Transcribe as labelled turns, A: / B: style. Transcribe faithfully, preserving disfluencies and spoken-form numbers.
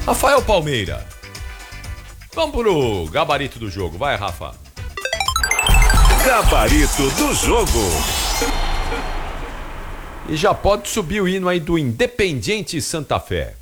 A: Rafael Palmeira. Vamos pro gabarito do jogo. Vai, Rafa.
B: Gabarito do jogo.
A: E já pode subir o hino aí do Independiente Santa Fé.